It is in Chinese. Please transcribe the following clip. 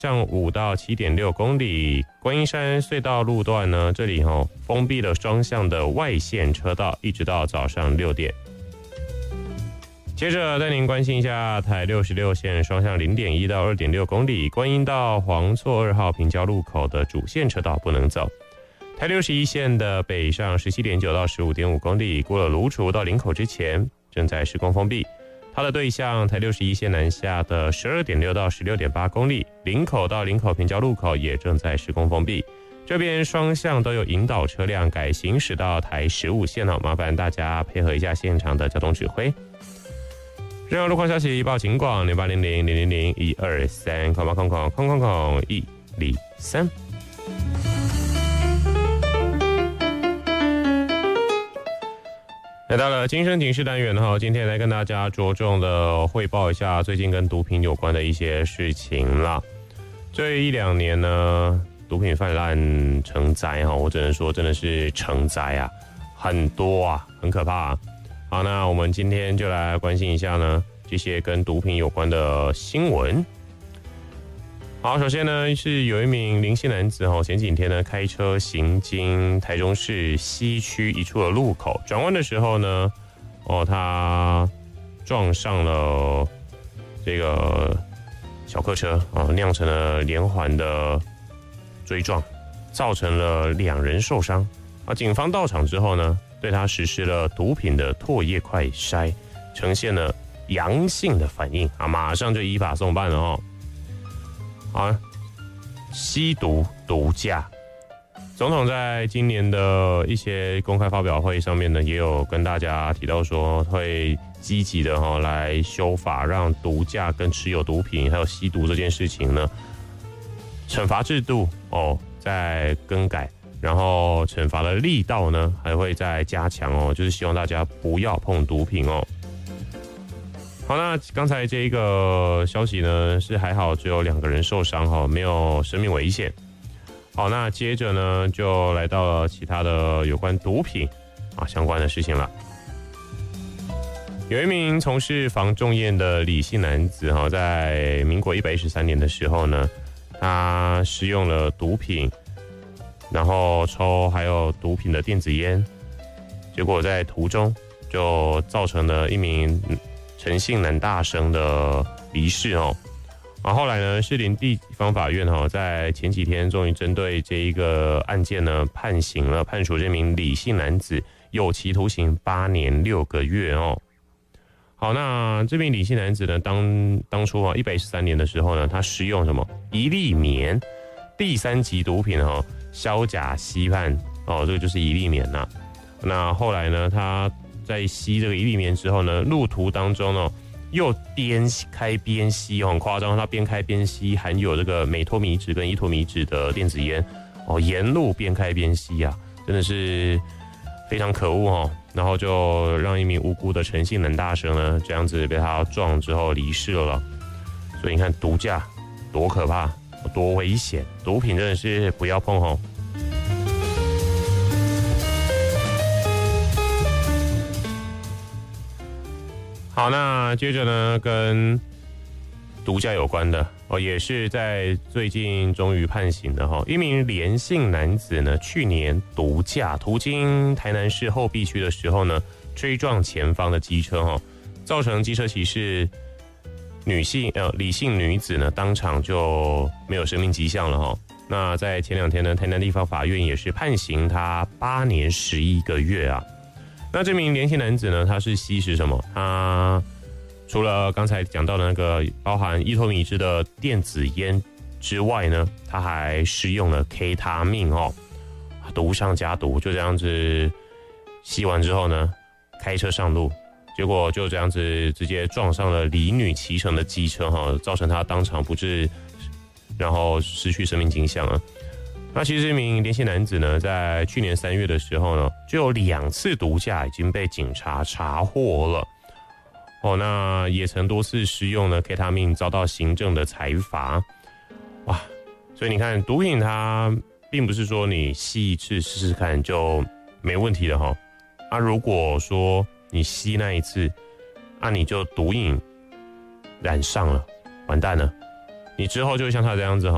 上5到7.6公里，观音山隧道路段呢，这里封闭了双向的外线车道，一直到早上6点。接着带您关心一下台66线双向0.1到2.6公里，观音到黄厝2号平交路口的主线车道不能走。台61线的北上17.9到15.5公里，过了芦竹到林口之前正在施工封闭。它的对向台61线南下的12.6到16.8公里，林口到林口平交路口也正在施工封闭。这边双向都有引导车辆改行驶到台15线了，麻烦大家配合一下现场的交通指挥。任何路况消息报警广0800000123，0800123。来到了今生警示单元今天来跟大家着重的汇报一下最近跟毒品有关的一些事情啦。这1-2年呢，毒品泛滥成灾我只能说真的是成灾啊，很多啊，很可怕啊。好，那我们今天就来关心一下呢这些跟毒品有关的新闻。好，首先呢是有一名林姓男子前几天呢开车行经台中市西区一处的路口，转弯的时候呢，他撞上了这个小客车酿成了连环的追撞，造成了2人受伤。警方到场之后呢，对他实施了毒品的唾液快筛，呈现了阳性的反应马上就依法送办了吸毒毒驾，总统在今年的一些公开发表会上面呢，也有跟大家提到说，会积极的来修法，让毒驾跟持有毒品还有吸毒这件事情呢，惩罚制度在更改，然后惩罚的力道呢还会再加强就是希望大家不要碰毒品好，那刚才这个消息呢是还好，只有2个人受伤没有生命危险。好，那接着呢就来到了其他的有关毒品相关的事情了。有一名从事房仲业的李姓男子在民国113年的时候呢，他使用了毒品，然后抽还有毒品的电子烟，结果在途中就造成了一名陈姓男大生的离世后来呢，士林地方法院在前几天终于针对这一个案件呢判处这名李姓男子有期徒刑8年6个月好，那这名李姓男子呢，当初113年的时候呢，他使用什么一粒棉第3级毒品硝甲西泮这个就是一粒棉呐。那后来呢，他在吸这个一粒棉之后呢，路途当中又边开边吸很夸张，他边开边吸含有这个美托米酯跟伊托米酯的电子烟沿路边开边吸真的是非常可恶然后就让一名无辜的陈姓男大生呢这样子被他撞之后离世了。所以你看毒驾多可怕多危险，毒品真的是不要碰好，那接着呢，跟毒驾有关的也是在最近终于判刑的一名连姓男子呢，去年毒驾途经台南市后壁区的时候呢，追撞前方的机车造成机车骑士李姓女子呢当场就没有生命迹象了那在前2天呢，台南地方法院也是判刑他8年11个月那这名连姓男子呢，他是吸食什么？他除了刚才讲到的那个包含伊托米酯的电子烟之外呢，他还施用了 K 他命毒上加毒，就这样子吸完之后呢，开车上路，结果就这样子直接撞上了李女骑乘的机车造成他当场不治，然后失去生命迹象那其实这名连姓男子呢，在去年3月的时候呢，就有2次毒驾已经被警察查获了那也曾多次施用了 K 他命，遭到行政的裁罚所以你看毒品它并不是说你吸一次试试看就没问题的如果说你吸那一次你就毒瘾染上了，完蛋了，你之后就会像他这样子